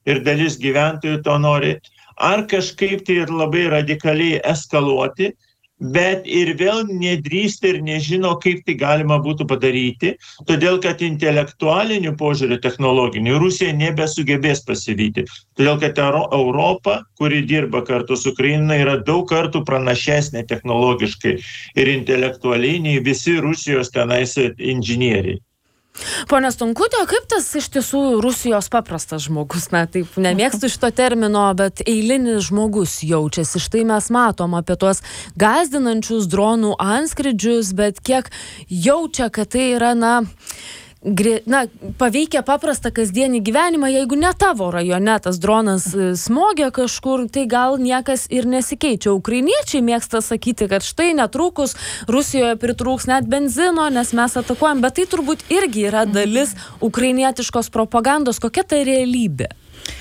ir dalis gyventojų to nori, ar kažkaip tai ir labai radikaliai eskaluoti, bet ir vėl nedrįsta ir nežino, kaip tai galima būtų padaryti, todėl kad intelektualinių požiūrių technologinių Rusija nebesugebės pasivyti. Todėl kad Europa, kuri dirba kartu su Ukraina, yra daug kartų pranašesnė technologiškai ir intelektualiai nei visi Rusijos tenais inžinieriai. Pone Stonkutė, kaip tas iš tiesų Rusijos paprastas žmogus, taip nemėgstu šito termino, bet eilinis žmogus jaučiasi? Štai mes matom apie tuos gąsdinančius dronų antskrydžius, bet kiek jaučia, kad tai yra, paveikia paprastą kasdienį gyvenimą, jeigu ne tavo rajone tas dronas smogia kažkur, tai gal niekas ir nesikeičia. Ukrainiečiai mėgsta sakyti, kad štai netrukus Rusijoje pritrūks net benzino, nes mes atakuojam, bet tai turbūt irgi yra dalis ukrainietiškos propagandos. Kokia tai realybė?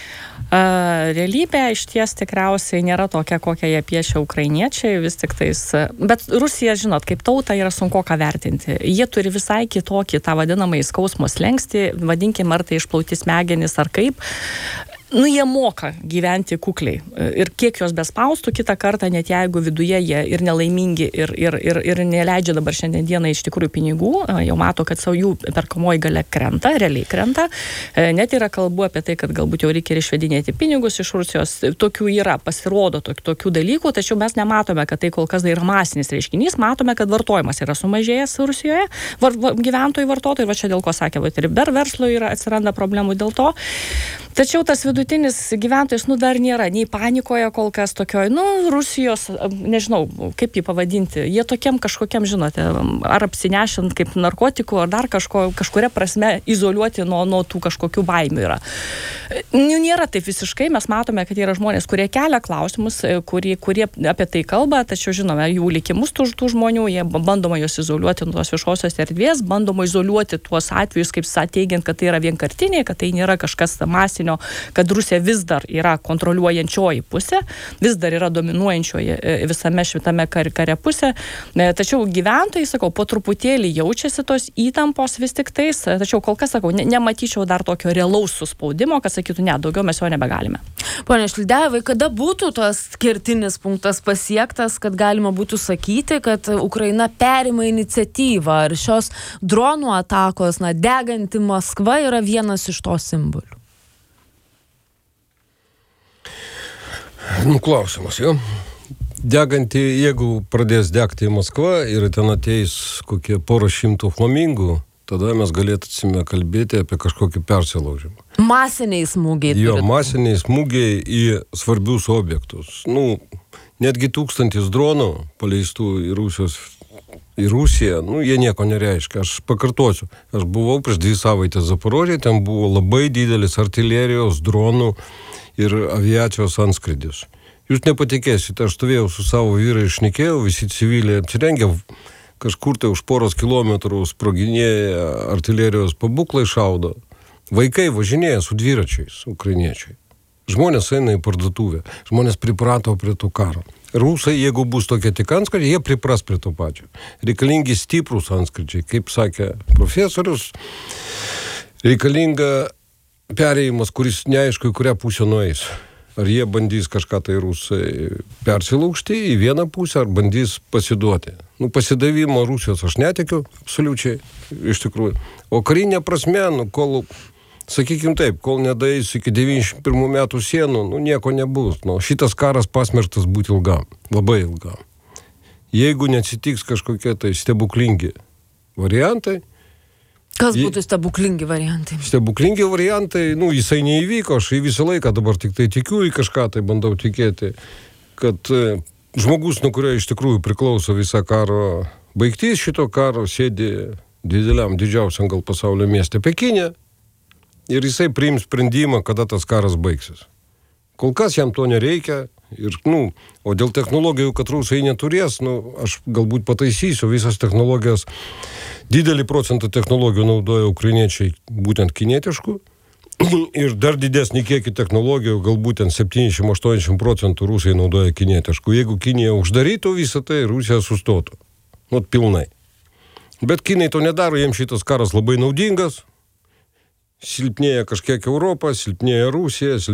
Realybė iš ties tikriausiai nėra tokia, kokią jie piešia ukrainiečiai, vis tik tais, bet Rusija, žinot, kaip tauta yra sunku ką vertinti. Jie turi visai kitokį tą vadinamą skausmo slenkstį, vadinkim, ar tai išplauti smegenis, ar kaip. Jie moka gyventi kukliai. Ir kiek jos bespaustų kitą kartą, net jeigu viduje jie ir nelaimingi, ir neleidžia dabar šiandien dieną iš tikrųjų pinigų, jau mato, kad savo jų perkamoji galia krenta, realiai krenta. Net yra kalbų apie tai, kad galbūt jau reikia išvedinėti pinigus iš Rusijos. Tokių yra, pasirodo tokių dalykų, tačiau mes nematome, kad tai kol kas yra masinis reiškinys. Matome, kad vartojimas yra sumažėjęs Rusijoje, gyventojų vartotojų, va čia dėl ko sakė, ir verslo atsiranda problemų dėl to. Tačiau tas vidutinis gyventojas, dar nėra nei panikoje kol kas tokioj, Rusijos, nežinau, kaip jį pavadinti, jie tokiam kažkokiam, žinote, ar apsinešant kaip narkotikų, ar dar kažkuria prasme izoliuoti nuo tų kažkokių baimių yra. Nėra taip visiškai, mes matome, kad yra žmonės, kurie kelia klausimus, kurie apie tai kalba, tačiau žinome jų likimus tų žmonių, jie bandoma juos izoliuoti nuo tos viešosios erdvės, bandoma izoliuoti tuos atvejus, kaip teigiant, kad tai yra vienkartiniai, kad tai nėra kažkas masinio, kad Rusija vis dar yra kontroliuojančioji pusė, vis dar yra dominuojančioji visame šitame kare pusė. Tačiau gyventojai, sakau, po truputėlį jaučiasi tos įtampos vis tik tais, tačiau kol kas, sakau, nematyčiau dar tokio realaus suspaudimo, kad sakytų, ne, daugiau mes jo nebegalime. Pone Šlydėjevai, kada būtų tas kertinis punktas pasiektas, kad galima būtų sakyti, kad Ukraina perima iniciatyvą, ar šios dronų atakos, deganti Maskva yra vienas iš to simbolių? Klausimas, jo. Deganti, jeigu pradės degti Maskva ir ten ateis kokie 100 flamingų, tada mes galėtume kalbėti apie kažkokį persilaužimą. Masiniai smūgiai. Jo, masiniai smūgiai į svarbius objektus. Netgi 1000 dronų paleistų į Rusiją, jie nieko nereiškia. Aš pakartosiu, aš buvau prieš 2 savaitės Zaporožėje, ten buvo labai didelis artilerijos, dronų ir aviacijos antskridis. Jūs nepatikėsite, aš stovėjau su savo vyrai, šnekėjau, visi civiliai apsirengę, kažkur tai už 1 kilometrų sproginėja artilerijos pabūklai šaudo. Vaikai važinėja su dviračiais, ukrainiečiai. Žmonės eina į parduotuvę, žmonės priprato prie to karo. Rusai, jeigu bus tokie tik antskridžiai, jie pripras prie to pačio. Reikalingi stiprus antskridžiai, kaip sakė profesorius, reikalinga perėjimas, kuris neaišku, į kurią pusę nueis. Ar jie bandys kažką tai Rusai persilaužti į vieną pusę, ar bandys pasiduoti. Pasidavimo Rusijos aš netikiu, absoliučiai, iš tikrųjų. O karinė prasme, kol, sakykim taip, kol nedaeis iki 91 metų sienų, nieko nebus. Šitas karas pasmerktas būti ilgam, labai ilgam. Jeigu neatsitiks kažkokie tai stebuklingi variantai, kas būtų stebuklingi variantai? Stebuklingi variantai, jisai neįvyko, aš visą laiką dabar tik tai tikiu į kažką, tai bandau tikėti, kad žmogus, nuo kurio iš tikrųjų priklauso visa karo baigtis šito karo, sėdi didžiausiam gal pasaulio mieste Pekine ir jisai priims sprendimą, kada tas karas baigsis. Kol kas jam to nereikia. O dėl technologijų, kad Rusai neturės, aš galbūt pataisysiu, visas technologijas, didelį procentą technologijų naudoja ukrainiečiai būtent kinietiškų ir dar didesnį kiekį technologijų, galbūt 70-80% Rusai naudoja kinietiškų. Jeigu Kinija uždarytų visą tai, Rusija sustotų. Pilnai. Bet kinai to nedaro, jiems šitas karas labai naudingas. Silpnėja kažkiek Europą, silpnėja Rusija,